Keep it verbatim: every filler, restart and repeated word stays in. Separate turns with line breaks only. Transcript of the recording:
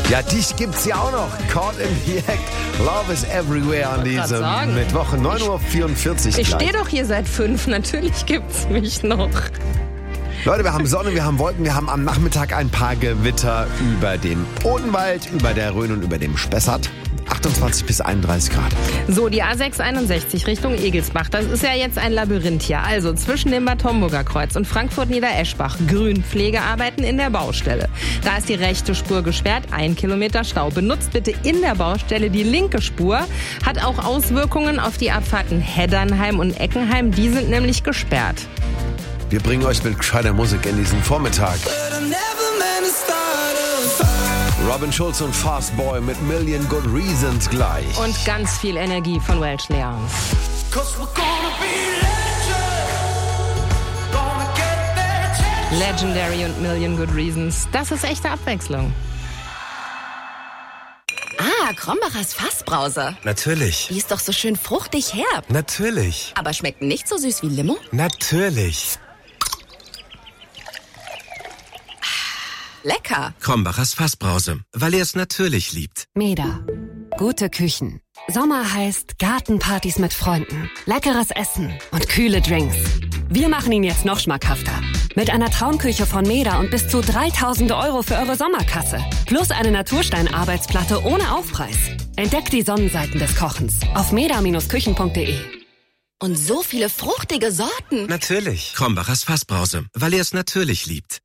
Ja, dich gibt's ja auch noch. Caught in the Act. Love is everywhere an diesem Mittwoch. neun Uhr vierundvierzig.
Ich stehe doch hier seit fünf. Natürlich gibt's mich noch.
Leute, wir haben Sonne, wir haben Wolken, wir haben am Nachmittag ein paar Gewitter über dem Odenwald, über der Rhön und über dem Spessart. achtundzwanzig bis einunddreißig Grad.
So, die A sechs einundsechzig Richtung Egelsbach. Das ist ja jetzt ein Labyrinth hier. Also zwischen dem Bad Homburger Kreuz und Frankfurt-Niedereschbach. Grünpflegearbeiten in der Baustelle. Da ist die rechte Spur gesperrt. Ein Kilometer Stau. Benutzt bitte in der Baustelle die linke Spur. Hat auch Auswirkungen auf die Abfahrten Heddernheim und Eckenheim. Die sind nämlich gesperrt.
Wir bringen euch mit gescheiter Musik in diesen Vormittag. Robin Schulz und Fast Boy mit Million Good Reasons gleich.
Und ganz viel Energie von Welsh Leon. Legendary und Million Good Reasons. Das ist echte Abwechslung.
Ah, Krombachers Fassbrause.
Natürlich.
Die ist doch so schön fruchtig herb.
Natürlich.
Aber schmeckt nicht so süß wie Limo?
Natürlich.
Lecker.
Krombachers Fassbrause, weil er es natürlich liebt.
Meda. Gute Küchen. Sommer heißt Gartenpartys mit Freunden, leckeres Essen und kühle Drinks. Wir machen ihn jetzt noch schmackhafter. Mit einer Traumküche von Meda und bis zu dreitausend Euro für eure Sommerkasse. Plus eine Naturstein-Arbeitsplatte ohne Aufpreis. Entdeckt die Sonnenseiten des Kochens auf meda Bindestrich küchen punkt de.
Und so viele fruchtige Sorten.
Natürlich. Krombachers Fassbrause, weil er es natürlich liebt.